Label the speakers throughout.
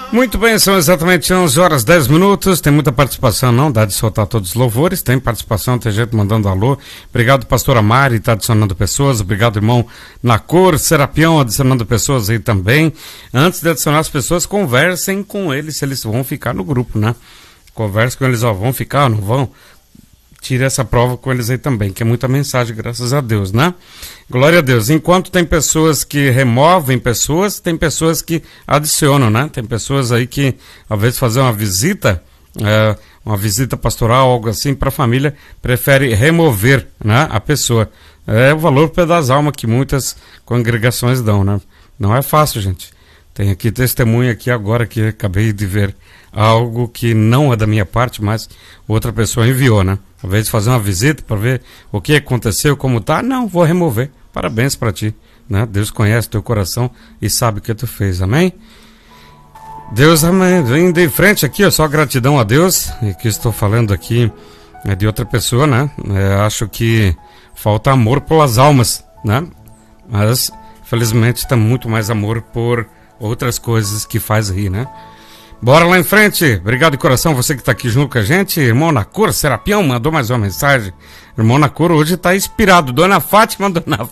Speaker 1: Muito bem, são exatamente 11 horas 10 minutos. Tem muita participação, não dá de soltar todos os louvores. Tem participação, tem gente mandando alô. Obrigado, pastora Mari, está adicionando pessoas. Obrigado, irmão Nacor, Serapião, adicionando pessoas aí também. Antes de adicionar as pessoas, conversem com eles se eles vão ficar no grupo, né? Converse com eles, ó, vão ficar ou não vão? Tire essa prova com eles aí também, que é muita mensagem, graças a Deus, né? Glória a Deus. Enquanto tem pessoas que removem pessoas, tem pessoas que adicionam, né? Tem pessoas aí que, às vezes, fazer uma visita pastoral, algo assim, para a família, prefere remover, né, a pessoa. É o valor das almas que muitas congregações dão, né? Não é fácil, gente. Tem aqui testemunha aqui agora que acabei de ver algo que não é da minha parte, mas outra pessoa enviou, né? Às vezes fazer uma visita para ver o que aconteceu, como tá, não, vou remover. Parabéns para ti, né? Deus conhece teu coração e sabe o que tu fez, amém? Deus, amém. Indo em frente aqui, só gratidão a Deus, e que estou falando aqui é de outra pessoa, né? Acho que falta amor pelas almas, né? Mas, felizmente, está muito mais amor por outras coisas que faz rir, né? Bora lá em frente. Obrigado de coração, você que está aqui junto com a gente. Irmão Nacor, Serapião, mandou mais uma mensagem. Irmão Nacor hoje está inspirado. Dona Fátima.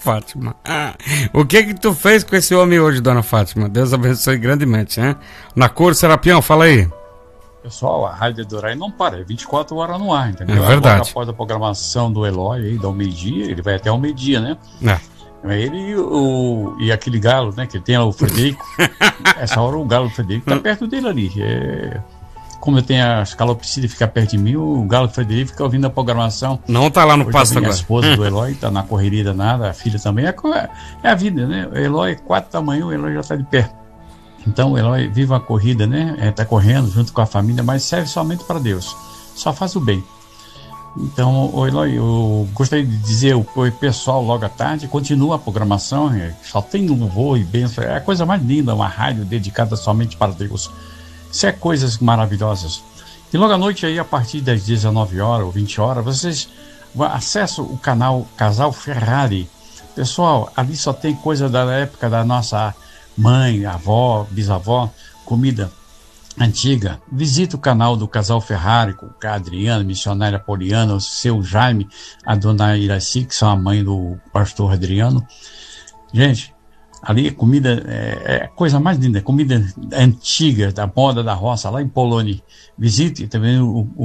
Speaker 1: O que tu fez com esse homem hoje, Dona Fátima? Deus abençoe grandemente, né? Nacor, Serapião, fala aí.
Speaker 2: Pessoal, a Rádio Adorai não para, é 24 horas no ar, entendeu?
Speaker 1: É verdade.
Speaker 2: Agora, após a programação do Eloy aí, do meio-dia, ele vai até o meio-dia, né? Ele e aquele galo, né, que tem lá o Frederico. Essa hora o galo Frederico tá perto dele ali. Como eu tenho as calopsias ficar perto de mim, o galo Frederico fica ouvindo a programação.
Speaker 1: Não tá lá no pasto agora.
Speaker 2: A esposa do Eloy tá na correria danada, a filha também. É a vida, né? O Eloy, 4 da manhã, o Eloy já tá de pé. Então o Eloy vive uma corrida, né? Tá correndo junto com a família, mas serve somente para Deus. Só faz o bem. Então, Eloy, eu gostaria de dizer o pessoal logo à tarde, continua a programação, só tem louvor e bênção, é a coisa mais linda, uma rádio dedicada somente para Deus. Isso é coisas maravilhosas. E logo à noite, aí, a partir das 19 horas ou 20 horas, vocês acessam o canal Casal Ferrari. Pessoal, ali só tem coisa da época da nossa mãe, avó, bisavó, comida antiga. Visita o canal do Casal Ferrari com a Adriana, missionária Poliana, o seu Jaime, a dona Iraci, que são a mãe do pastor Adriano. Gente, ali comida é a coisa mais linda, comida antiga da moda da roça, lá em Polônia. Visite também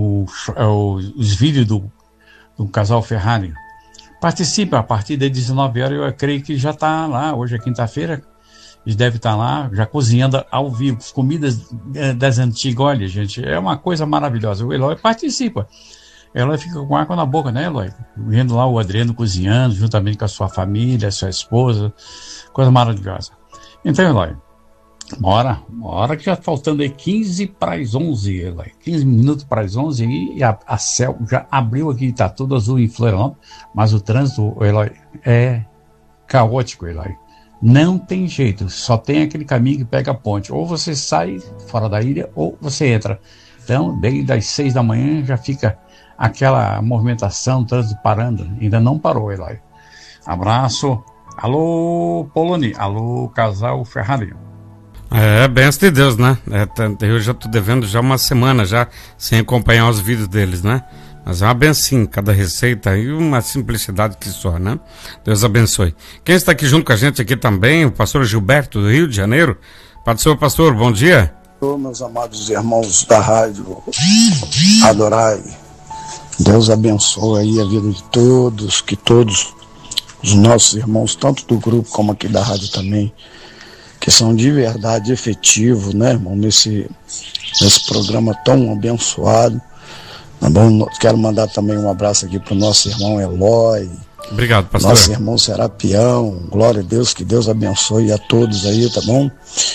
Speaker 2: os vídeos do Casal Ferrari. Participe a partir das 19 horas, eu creio que já está lá, hoje é quinta-feira. Eles devem estar lá, já cozinhando ao vivo, comidas das antigas. Olha, gente, é uma coisa maravilhosa. O Eloy participa. O Eloy fica com água na boca, né, Eloy? Vendo lá o Adriano cozinhando, juntamente com a sua família, a sua esposa. Coisa maravilhosa. Então, Eloy, uma hora que já faltando aí 15 para as 11, Eloy. 15 minutos para as 11 e a céu já abriu aqui, está tudo azul em Florianópolis, mas o trânsito, Eloy, é caótico, Eloy. Não tem jeito, só tem aquele caminho que pega a ponte. Ou você sai fora da ilha, ou você entra. Então, desde as 6 da manhã já fica aquela movimentação, trânsito parando. Ainda não parou, Eloy. Abraço. Alô, Poloni. Alô, Casal Ferrari.
Speaker 1: Benção de Deus, né? Eu já tô devendo já uma semana já sem acompanhar os vídeos deles, né? Mas é uma benção, cada receita e uma simplicidade que só, né? Deus abençoe. Quem está aqui junto com a gente aqui também, o pastor Gilberto, do Rio de Janeiro. Pastor, bom dia.
Speaker 3: Meus amados irmãos da rádio Adorai, Deus abençoe aí a vida de todos, que todos os nossos irmãos, tanto do grupo como aqui da rádio também, que são de verdade efetivos, né, irmão, nesse programa tão abençoado. Quero mandar também um abraço aqui para o nosso irmão Eloy.
Speaker 1: Obrigado, pastor.
Speaker 3: Nosso irmão Serapião. Glória a Deus, que Deus abençoe a todos aí, tá bom?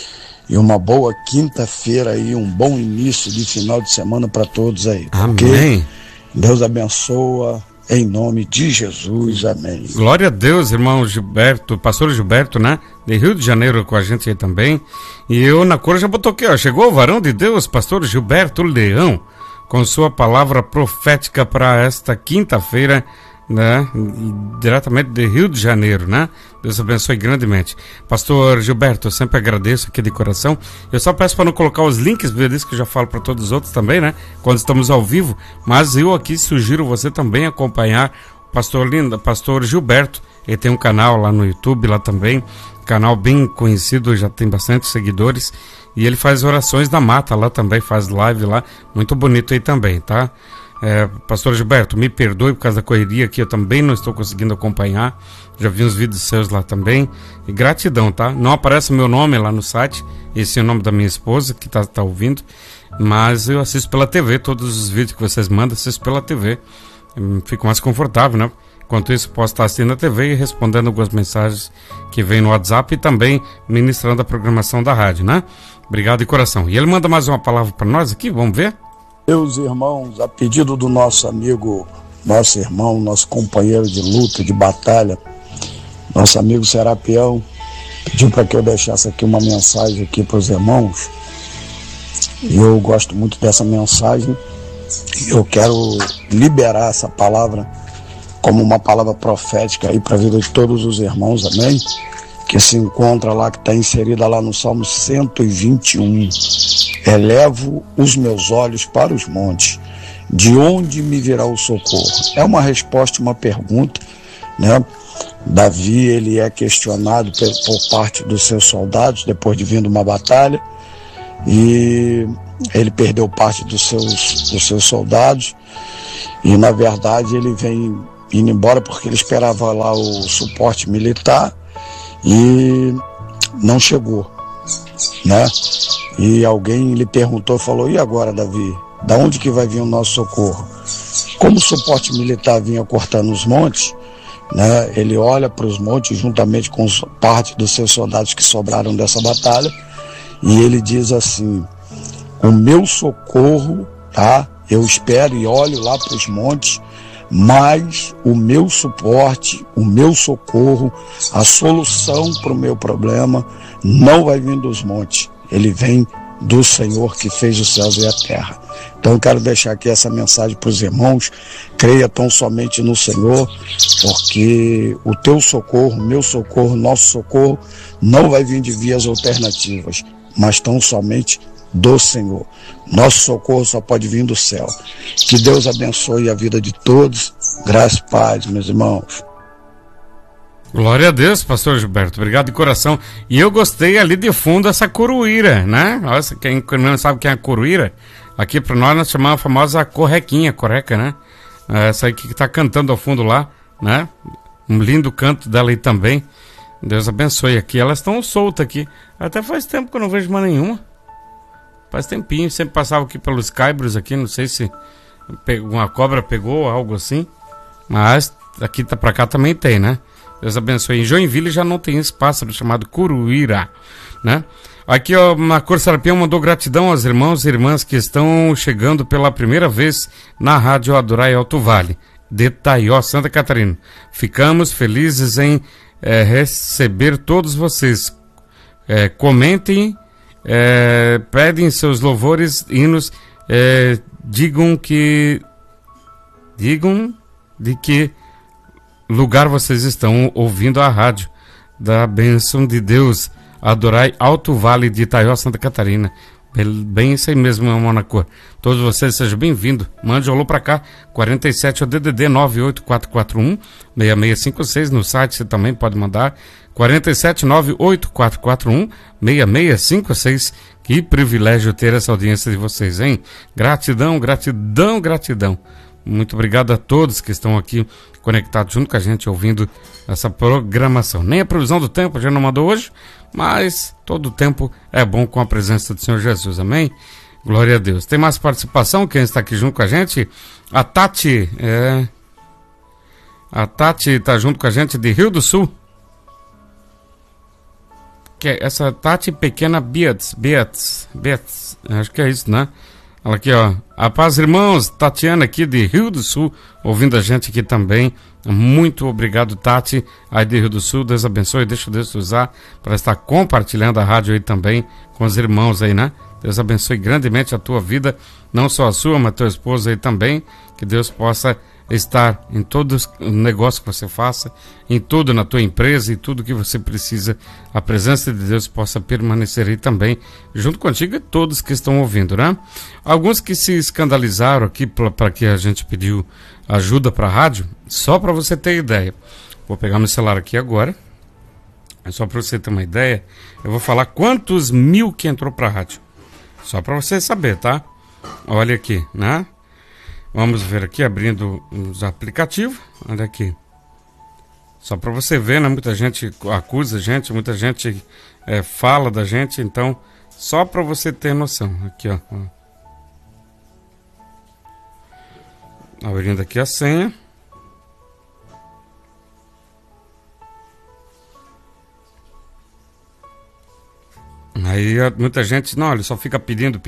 Speaker 3: E uma boa quinta-feira aí, um bom início de final de semana para todos aí.
Speaker 1: Amém.
Speaker 3: Okay? Deus abençoa em nome de Jesus, amém.
Speaker 1: Glória a Deus, irmão Gilberto, pastor Gilberto, né? De Rio de Janeiro com a gente aí também. E eu na cor já botou aqui, ó. Chegou o varão de Deus, pastor Gilberto Leão, com sua palavra profética para esta quinta-feira, né? Diretamente de Rio de Janeiro, né? Deus abençoe grandemente. Pastor Gilberto, eu sempre agradeço aqui de coração. Eu só peço para não colocar os links, porque eu disse que eu já falo para todos os outros também, né? Quando estamos ao vivo. Mas eu aqui sugiro você também acompanhar o pastor Gilberto. Ele tem um canal lá no YouTube, lá também. Canal bem conhecido, já tem bastante seguidores. E ele faz orações da mata lá também, faz live lá. Muito bonito aí também, tá? Pastor Gilberto, me perdoe por causa da correria que eu também não estou conseguindo acompanhar. Já vi uns vídeos seus lá também. E gratidão, tá? Não aparece meu nome lá no site. Esse é o nome da minha esposa que tá ouvindo. Mas eu assisto pela TV. Todos os vídeos que vocês mandam, assisto pela TV. Fico mais confortável, né? Enquanto isso, posso estar assistindo a TV e respondendo algumas mensagens que vêm no WhatsApp e também ministrando a programação da rádio, né? Obrigado de coração. E ele manda mais uma palavra para nós aqui, vamos ver?
Speaker 3: Meus irmãos, a pedido do nosso amigo, nosso irmão, nosso companheiro de luta, de batalha, nosso amigo Serapião, pediu para que eu deixasse aqui uma mensagem aqui para os irmãos. E eu gosto muito dessa mensagem. E eu quero liberar essa palavra como uma palavra profética aí para a vida de todos os irmãos, amém? Que se encontra lá, que está inserida lá no Salmo 121. Elevo os meus olhos para os montes, de onde me virá o socorro? É uma resposta, uma pergunta, né? Davi, ele é questionado por parte dos seus soldados, depois de vir de uma batalha, e ele perdeu parte dos seus soldados, e na verdade ele vem indo embora porque ele esperava lá o suporte militar, e não chegou, né? E alguém lhe perguntou, falou: e agora, Davi? Da onde que vai vir o nosso socorro? Como o suporte militar vinha cortando os montes, né? Ele olha para os montes juntamente com parte dos seus soldados que sobraram dessa batalha, e ele diz assim: o meu socorro, tá? Eu espero e olho lá para os montes, mas o meu suporte, o meu socorro, a solução para o meu problema não vai vir dos montes. Ele vem do Senhor que fez os céus e a terra. Então eu quero deixar aqui essa mensagem para os irmãos: creia tão somente no Senhor, porque o teu socorro, meu socorro, nosso socorro não vai vir de vias alternativas, mas tão somente do Senhor. Nosso socorro só pode vir do céu. Que Deus abençoe a vida de todos. Graça e paz, meus irmãos.
Speaker 1: Glória a Deus, pastor Gilberto, obrigado de coração. E eu gostei ali de fundo essa coruíra, né? Nossa, quem não sabe quem é a coruíra, aqui para nós chamamos a famosa correca, né? Essa aí que tá cantando ao fundo lá, né? Um lindo canto dela aí também. Deus abençoe aqui. Elas estão soltas aqui. Até faz tempo que eu não vejo mais nenhuma. Faz tempinho, sempre passava aqui pelos caibros aqui, não sei se uma cobra pegou, algo assim. Mas aqui pra cá também tem, né? Deus abençoe. Em Joinville já não tem esse pássaro chamado curuíra, né? Aqui, ó, na Cor Serapião mandou gratidão aos irmãos e irmãs que estão chegando pela primeira vez na Rádio Adorai Alto Vale, de Itaió, Santa Catarina. Ficamos felizes em receber todos vocês. Comentem, pedem seus louvores, hinos, digam de que lugar vocês estão ouvindo a rádio da bênção de Deus. Adorai Alto Vale de Itaió, Santa Catarina. Bem isso aí mesmo, meu irmão na cor. Todos vocês sejam bem-vindos. Mande um alô pra cá. 47 é o DDD 98441-6656. No site você também pode mandar. 47 98441-6656. Que privilégio ter essa audiência de vocês, hein? Gratidão, gratidão, gratidão. Muito obrigado a todos que estão aqui conectados junto com a gente, ouvindo essa programação. Nem a previsão do tempo a gente não mandou hoje, mas todo o tempo é bom com a presença do Senhor Jesus, amém? Glória a Deus. Tem mais participação? Quem está aqui junto com a gente? A Tati, a Tati está junto com a gente de Rio do Sul. Que é essa Tati Pequena Beats, acho que é isso, né? Olha aqui, ó. A paz, irmãos. Tatiana aqui de Rio do Sul, ouvindo a gente aqui também. Muito obrigado, Tati, aí de Rio do Sul. Deus abençoe, deixa Deus te usar para estar compartilhando a rádio aí também com os irmãos aí, né? Deus abençoe grandemente a tua vida, não só a sua, mas a tua esposa aí também. Que Deus possa estar em todo o negócio que você faça, em tudo na tua empresa e tudo que você precisa, a presença de Deus possa permanecer aí também, junto contigo e todos que estão ouvindo, né? Alguns que se escandalizaram aqui para que a gente pediu ajuda para a rádio, só para você ter ideia. Vou pegar meu celular aqui agora, só para você ter uma ideia, eu vou falar quantos mil que entrou para a rádio, só para você saber, tá? Olha aqui, né? Vamos ver aqui, abrindo os aplicativos. Olha aqui. Só para você ver, né? Muita gente acusa a gente, muita gente fala da gente. Então, só para você ter noção. Aqui, ó. Abrindo aqui a senha. Aí muita gente, não, ele só fica pedindo.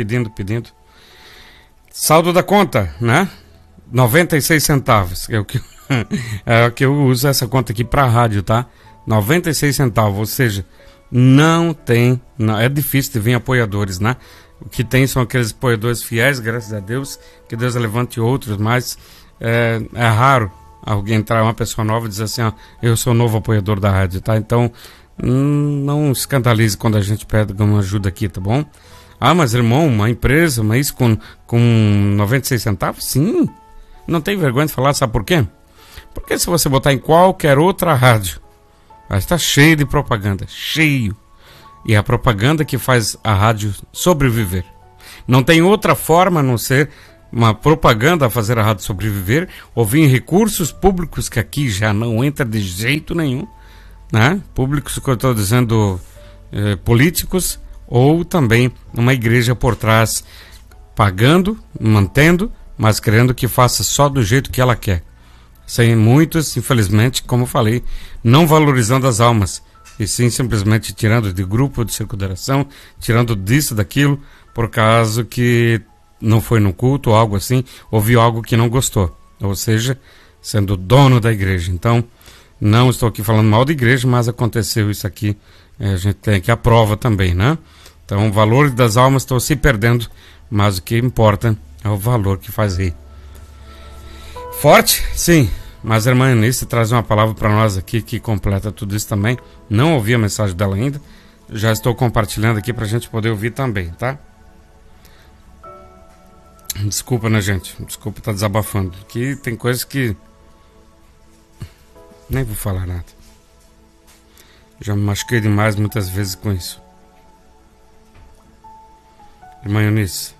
Speaker 1: Saldo da conta, né? 96 centavos. É o que eu uso essa conta aqui para rádio, tá? 96 centavos, ou seja, não tem, é difícil de vir apoiadores, né? O que tem são aqueles apoiadores fiéis, graças a Deus, que Deus levante outros, mas é raro alguém entrar, uma pessoa nova e dizer assim, ó, eu sou novo apoiador da rádio, tá? Então, não escandalize quando a gente pede uma ajuda aqui, tá bom? Ah, mas irmão, uma empresa, mas com 96 centavos? Sim. Não tem vergonha de falar, sabe por quê? Porque se você botar em qualquer outra rádio, vai estar cheio de propaganda, cheio. E é a propaganda que faz a rádio sobreviver. Não tem outra forma a não ser uma propaganda a fazer a rádio sobreviver, ou vir recursos públicos que aqui já não entra de jeito nenhum, né? Públicos que eu estou dizendo políticos, ou também uma igreja por trás, pagando, mantendo, mas querendo que faça só do jeito que ela quer. Sem muitos, infelizmente, como eu falei, não valorizando as almas, e sim simplesmente tirando de grupo de circulação, tirando disso, daquilo, por causa que não foi no culto ou algo assim, ouviu algo que não gostou, ou seja, sendo dono da igreja. Então, não estou aqui falando mal da igreja, mas aconteceu isso aqui, a gente tem aqui a prova também, né? Então, o valor das almas estão se perdendo, mas o que importa é o valor que faz rir. Forte? Sim. Mas a irmã Eunice traz uma palavra para nós aqui que completa tudo isso também. Não ouvi a mensagem dela ainda. Já estou compartilhando aqui para a gente poder ouvir também, tá? Desculpa, né, gente? Desculpa estar desabafando. Aqui tem coisas que... nem vou falar nada. Já me machuquei demais muitas vezes com isso. Irmã Eunice,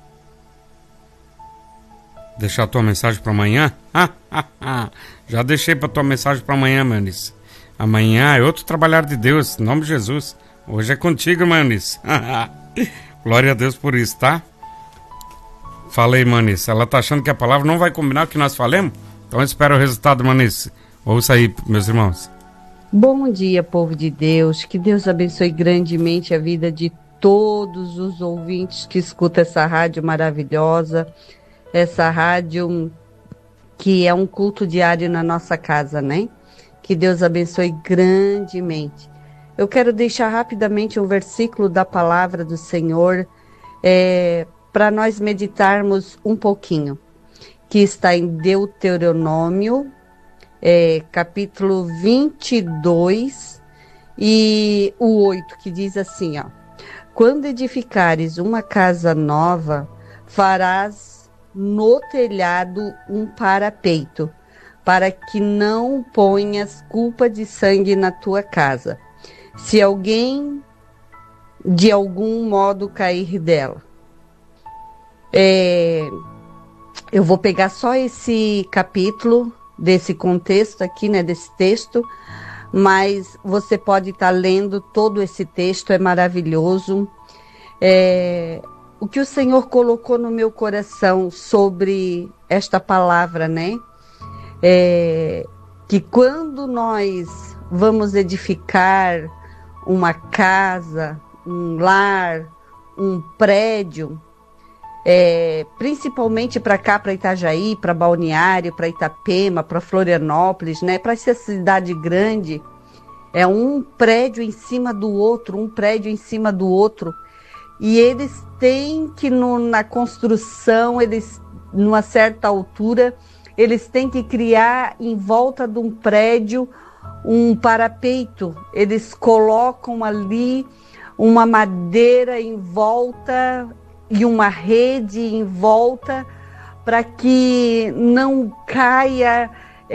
Speaker 1: deixar a tua mensagem para amanhã? Já deixei para tua mensagem para amanhã, irmã Eunice. Amanhã é outro trabalhar de Deus, em nome de Jesus. Hoje é contigo, irmã Eunice. Glória a Deus por isso, tá? Falei, irmã Eunice. Ela tá achando que a palavra não vai combinar com o que nós falamos? Então espera o resultado, irmã Eunice. Ouça aí, meus irmãos.
Speaker 4: Bom dia, povo de Deus. Que Deus abençoe grandemente a vida de todos os ouvintes que escutam essa rádio maravilhosa, essa rádio que é um culto diário na nossa casa, né? Que Deus abençoe grandemente. Eu quero deixar rapidamente um versículo da palavra do Senhor para nós meditarmos um pouquinho, que está em Deuteronômio, capítulo 22 e o 8, que diz assim, ó: quando edificares uma casa nova, farás no telhado um parapeito, para que não ponhas culpa de sangue na tua casa, se alguém de algum modo cair dela. Eu vou pegar só esse capítulo, desse contexto aqui, né, desse texto, mas você pode estar lendo todo esse texto, é maravilhoso. O que o Senhor colocou no meu coração sobre esta palavra, né? Que quando nós vamos edificar uma casa, um lar, um prédio, principalmente para cá, para Itajaí, para Balneário, para Itapema, para Florianópolis, né? Para essa cidade grande, é um prédio em cima do outro, um prédio em cima do outro. E eles têm que, na construção, eles, numa certa altura, eles têm que criar em volta de um prédio um parapeito. Eles colocam ali uma madeira em volta e uma rede em volta para que não caia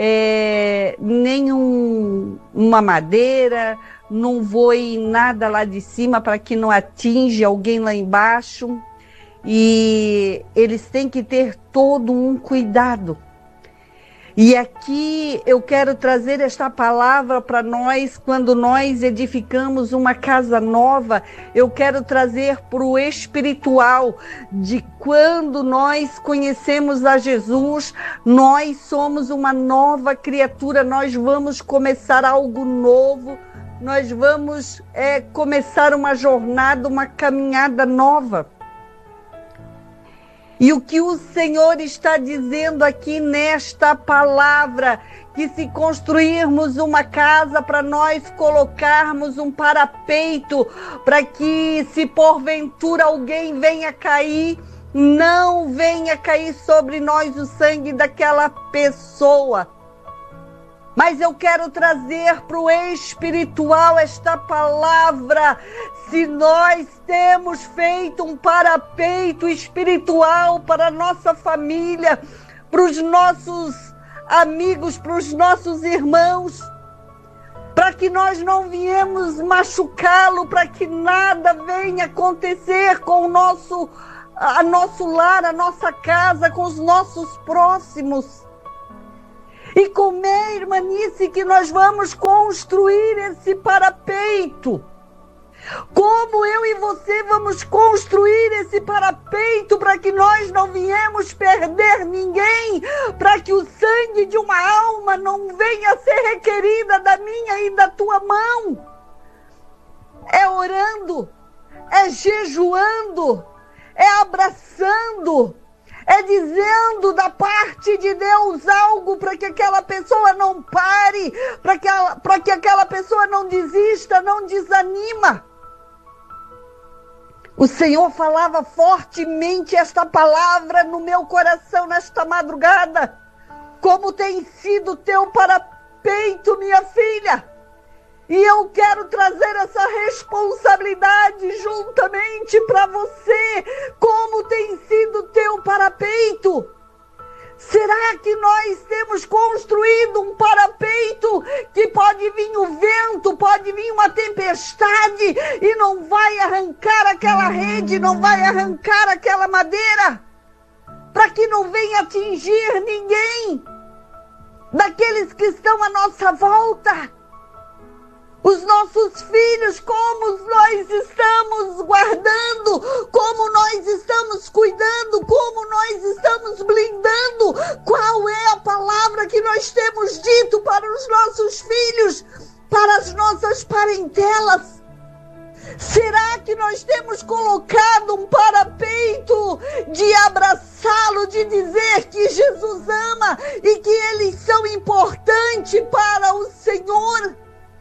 Speaker 4: nenhuma madeira, não voe nada lá de cima, para que não atinja alguém lá embaixo. E eles têm que ter todo um cuidado. E aqui eu quero trazer esta palavra para nós, quando nós edificamos uma casa nova, eu quero trazer para o espiritual, de quando nós conhecemos a Jesus, nós somos uma nova criatura, nós vamos começar algo novo, nós vamos começar uma jornada, uma caminhada nova. E o que o Senhor está dizendo aqui nesta palavra, que se construirmos uma casa, para nós colocarmos um parapeito, para que se porventura alguém venha cair, não venha cair sobre nós o sangue daquela pessoa. Mas eu quero trazer para o espiritual esta palavra. Se nós temos feito um parapeito espiritual para a nossa família, para os nossos amigos, para os nossos irmãos, para que nós não viemos machucá-lo, para que nada venha acontecer com o nosso lar, a nossa casa, com os nossos próximos. E como é, irmanice, que nós vamos construir esse parapeito? Como eu e você vamos construir esse parapeito para que nós não viemos perder ninguém, para que o sangue de uma alma não venha a ser requerida da minha e da tua mão? É orando, é jejuando, é abraçando, é dizendo da parte de Deus algo para que aquela pessoa não pare, para que aquela pessoa não desista, não desanima. O Senhor falava fortemente esta palavra no meu coração nesta madrugada. Como tem sido o teu parapeito, minha filha? E eu quero trazer essa responsabilidade juntamente para você. Como tem sido o teu parapeito? Será que nós temos construído um parapeito que pode vir o vento, pode vir uma tempestade e não vai arrancar aquela rede, não vai arrancar aquela madeira? Para que não venha atingir ninguém daqueles que estão à nossa volta. Os nossos filhos, como nós estamos guardando, como nós estamos cuidando, como nós estamos blindando. Qual é a palavra que nós temos dito para os nossos filhos, para as nossas parentelas? Será que nós temos colocado um parapeito de abraçá-lo, de dizer que Jesus ama e que eles são importantes para o Senhor?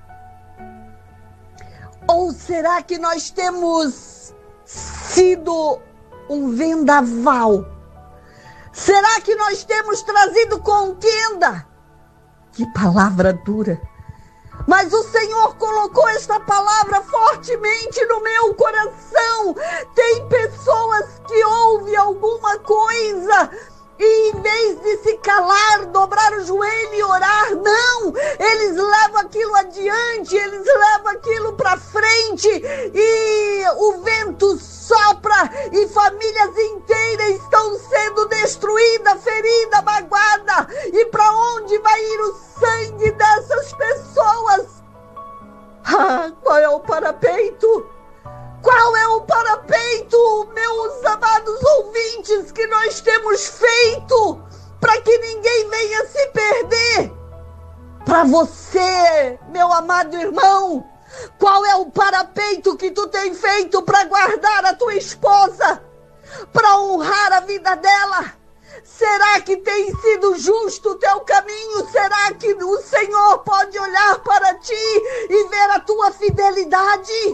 Speaker 4: Ou será que nós temos sido um vendaval? Será que nós temos trazido contenda? Que palavra dura! Mas o Senhor colocou esta palavra fortemente no meu coração. Tem pessoas que ouvem alguma coisa e em vez de se calar, dobrar o joelho e orar, não, eles levam aquilo adiante, eles levam aquilo para frente e o vento sopra e famílias inteiras estão sendo destruídas, feridas, magoadas. E para onde vai ir o sangue dessas pessoas? Qual é o parapeito? Qual é o parapeito, meus amados ouvintes, que nós temos feito para que ninguém venha se perder? Para você, meu amado irmão, qual é o parapeito que tu tem feito para guardar a tua esposa, para honrar a vida dela? Será que tem sido justo o teu caminho? Será que o Senhor pode olhar para ti e ver a tua fidelidade?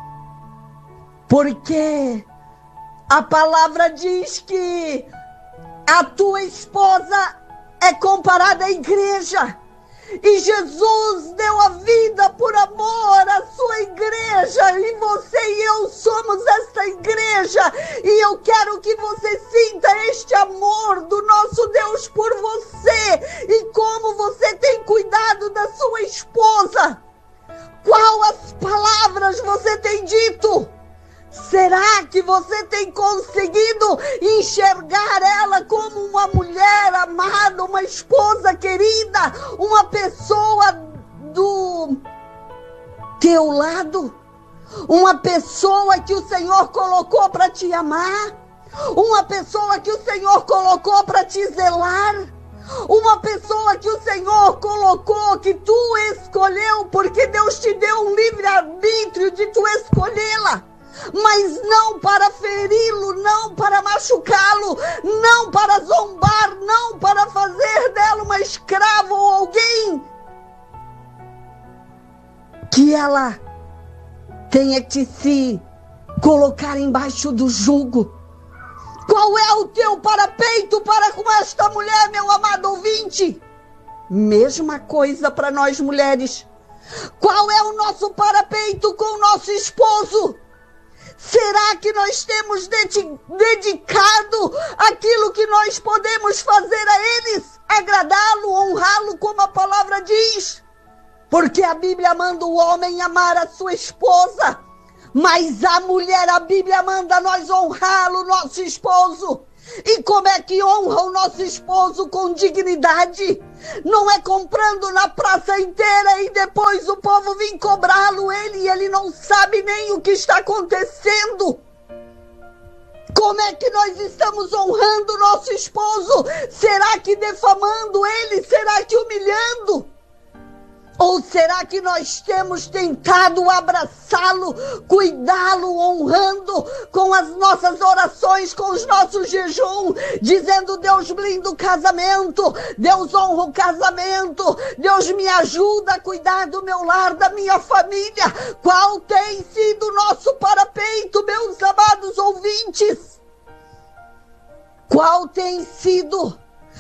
Speaker 4: Porque a palavra diz que a tua esposa é comparada à igreja. E Jesus deu a vida por amor à sua igreja. E você e eu somos esta igreja. E eu quero que você sinta este amor do nosso Deus por você. E como você tem cuidado da sua esposa. Qual as palavras você tem dito? Será que você tem conseguido enxergar ela como uma mulher amada, uma esposa querida, uma pessoa do teu lado? Uma pessoa que o Senhor colocou para te amar? Uma pessoa que o Senhor colocou para te zelar? Uma pessoa que o Senhor colocou, que tu escolheu, porque Deus te deu um livre-arbítrio de tu escolhê-la. Mas não para feri-lo, não para machucá-lo, não para zombar, não para fazer dela uma escrava ou alguém que ela tenha que se colocar embaixo do jugo. Qual é o teu parapeito para com esta mulher, meu amado ouvinte? Mesma coisa para nós mulheres. Qual é o nosso parapeito com o nosso esposo? Será que nós temos dedicado aquilo que nós podemos fazer a eles? Agradá-lo, honrá-lo, como a palavra diz? Porque a Bíblia manda o homem amar a sua esposa, mas a mulher, a Bíblia manda nós honrá-lo, nosso esposo. E como é que honra o nosso esposo com dignidade? Não é comprando na praça inteira e depois o povo vem cobrá-lo, ele não sabe nem o que está acontecendo. Como é que nós estamos honrando o nosso esposo? Será que defamando ele? Será que humilhando? Ou será que nós temos tentado abraçá-lo, cuidá-lo, honrando com as nossas orações, com os nossos jejuns, dizendo: Deus blinda o casamento, Deus honra o casamento, Deus me ajuda a cuidar do meu lar, da minha família? Qual tem sido o nosso parapeito, meus amados ouvintes? Qual tem sido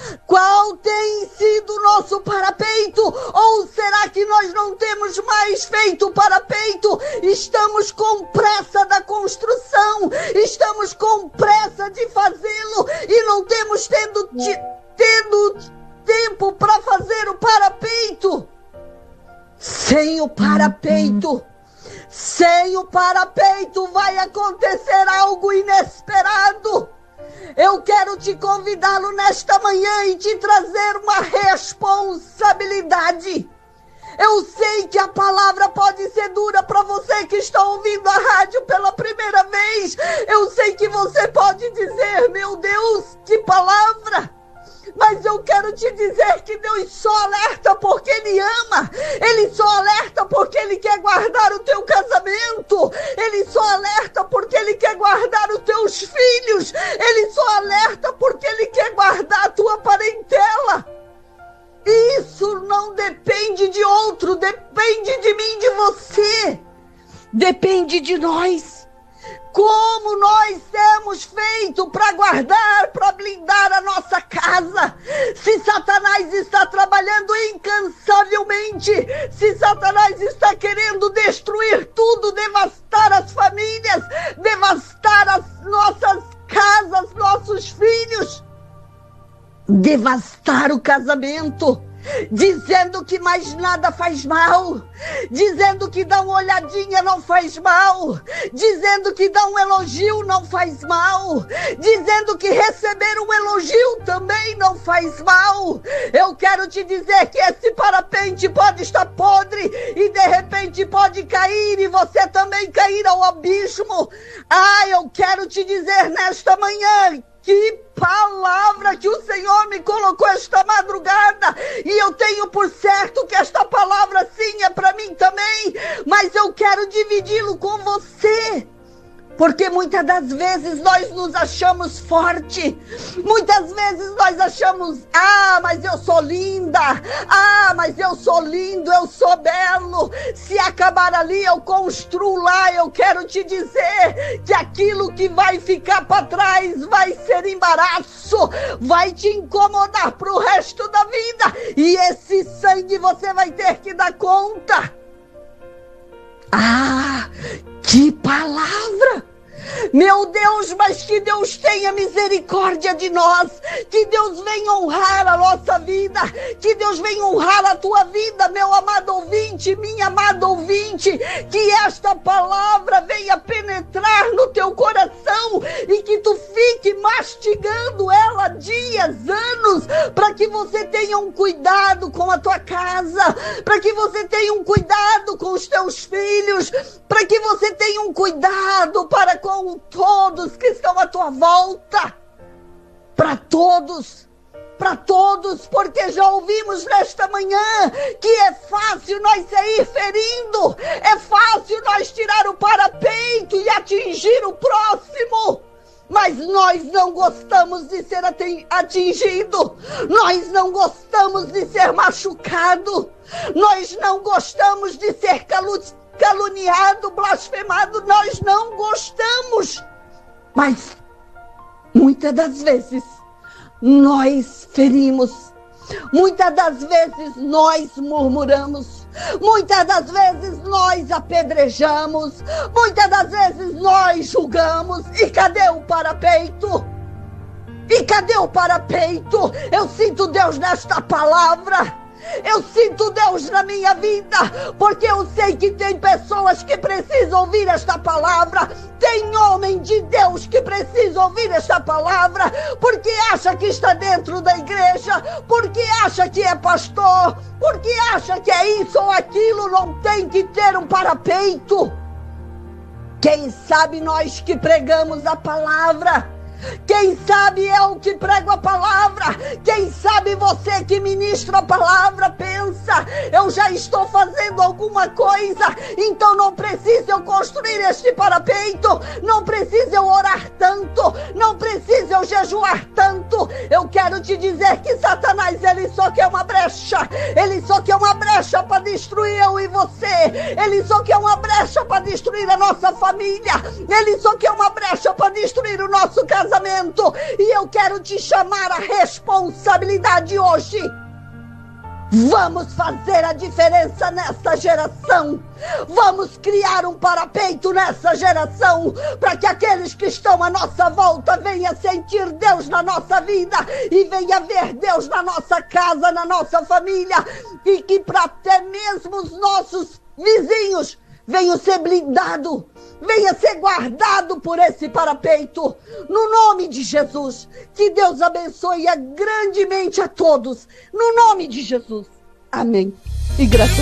Speaker 4: o nosso parapeito? Ou será que nós não temos mais feito parapeito? Estamos com pressa da construção, estamos com pressa de fazê-lo e não temos tendo tempo para fazer o parapeito. Sem o parapeito vai acontecer algo inesperado. Eu quero te convidá-lo nesta manhã e te trazer uma responsabilidade. Eu sei que a palavra pode ser dura para você que está ouvindo a rádio pela primeira vez. Eu sei que você pode dizer: meu Deus, que palavra! Mas eu quero te dizer que Deus só alerta porque Ele ama. Ele só alerta porque Ele quer guardar o teu casamento. Ele só alerta porque Ele quer guardar os teus filhos. Ele só alerta porque Ele quer guardar a tua parentela. E isso não depende de outro, depende de mim, de você. Depende de nós. Como nós temos feito para guardar, para blindar a nossa casa? Se Satanás está trabalhando incansavelmente, se Satanás está querendo destruir tudo, devastar as famílias, devastar as nossas casas, nossos filhos, devastar o casamento, dizendo que mais nada faz mal, dizendo que dar uma olhadinha não faz mal, dizendo que dar um elogio não faz mal, dizendo que receber um elogio também não faz mal. Eu quero te dizer que esse parapente pode estar podre e de repente pode cair e você também cair ao abismo. Eu quero te dizer nesta manhã: que palavra que o Senhor me colocou esta madrugada, e eu tenho por certo que esta palavra sim é para mim também, mas eu quero dividi-lo com você. Porque muitas das vezes nós nos achamos forte. Muitas vezes nós achamos, mas eu sou linda. Mas eu sou lindo, eu sou belo. Se acabar ali, eu construo lá. Eu quero te dizer que aquilo que vai ficar para trás vai ser embaraço. Vai te incomodar pro resto da vida. E esse sangue você vai ter que dar conta. Que palavra! Meu Deus, mas que Deus tenha misericórdia de nós, que Deus venha honrar a nossa vida, que Deus venha honrar a tua vida, meu amado ouvinte, minha amada ouvinte, que esta palavra venha penetrar no teu coração e que tu fique mastigando ela dias, anos, para que você tenha um cuidado com a tua casa, para que você tenha um cuidado com os teus filhos, para que você tenha um cuidado para com todos que estão à tua volta, para todos, porque já ouvimos nesta manhã que é fácil nós sair ferindo, é fácil nós tirar o parapeito e atingir o próximo, mas nós não gostamos de ser atingido, nós não gostamos de ser machucado, nós não gostamos de ser caluniado, blasfemado, nós não gostamos, mas muitas das vezes nós ferimos, muitas das vezes nós murmuramos, muitas das vezes nós apedrejamos, muitas das vezes nós julgamos. E cadê o parapeito? E cadê o parapeito? Eu sinto Deus nesta palavra. Eu sinto Deus na minha vida, porque eu sei que tem pessoas que precisam ouvir esta palavra, tem homem de Deus que precisa ouvir esta palavra, porque acha que está dentro da igreja, porque acha que é pastor, porque acha que é isso ou aquilo, não tem que ter um parapeito. Quem sabe nós que pregamos a palavra, quem sabe eu que prego a palavra, quem sabe você que ministra a palavra, pensa, eu já estou fazendo alguma coisa, então não precisa eu construir este parapeito, não precisa eu orar tanto, não precisa eu jejuar tanto. Eu quero te dizer que Satanás, ele só quer uma brecha, ele só quer uma brecha para destruir eu e você, ele só quer uma brecha para destruir a nossa família, ele só quer uma brecha para destruir o nosso casamento. E eu quero te chamar à responsabilidade hoje. Vamos fazer a diferença nessa geração. Vamos criar um parapeito nessa geração, para que aqueles que estão à nossa volta venham sentir Deus na nossa vida e venham ver Deus na nossa casa, na nossa família, e que para até mesmo os nossos vizinhos venham ser blindados, venha ser guardado por esse parapeito, no nome de Jesus. Que Deus abençoe grandemente a todos, no nome de Jesus. Amém. E graças